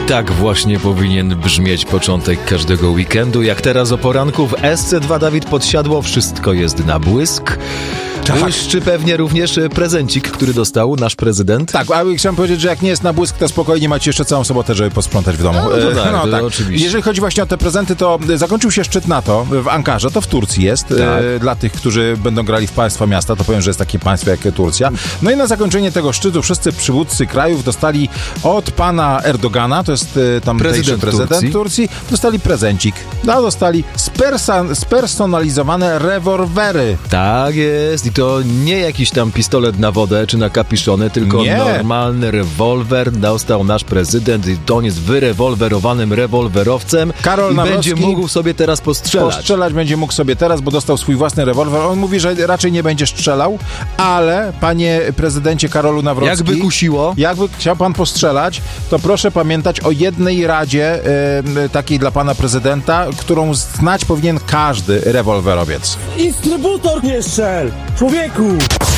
tak właśnie powinien brzmieć początek każdego weekendu. Jak teraz o poranku w SC2 Dawid Podsiadło, wszystko jest na błysk. Błyszczy pewnie również prezencik, który dostał nasz prezydent. Tak, ale chciałem powiedzieć, że jak nie jest na błysk, to spokojnie macie jeszcze całą sobotę, żeby posprzątać w domu. Tak. Oczywiście. Jeżeli chodzi właśnie o te prezenty, to zakończył się szczyt NATO w Ankarze, to w Turcji jest. Dla tych, którzy będą grali w państwa miasta, to powiem, że jest takie państwo jak Turcja. No i na zakończenie tego szczytu wszyscy przywódcy krajów dostali od pana Erdogana, to jest tamtejszy prezydent Turcji, dostali prezencik. No, dostali spersonalizowane rewolwery. Tak jest. I to nie jakiś tam pistolet na wodę czy na kapiszony, tylko normalny rewolwer dostał nasz prezydent i to on jest wyrewolwerowanym rewolwerowcem. Karol i Nawrocki będzie mógł sobie teraz postrzelać. Postrzelać będzie mógł sobie teraz, bo dostał swój własny rewolwer. On mówi, że raczej nie będzie strzelał, ale panie prezydencie Karolu Nawrocki, jakby kusiło, jakby chciał pan postrzelać, to proszę pamiętać o jednej radzie takiej dla pana prezydenta, którą znać powinien każdy rewolwerowiec. Instrybutor nie strzel! Człowieku!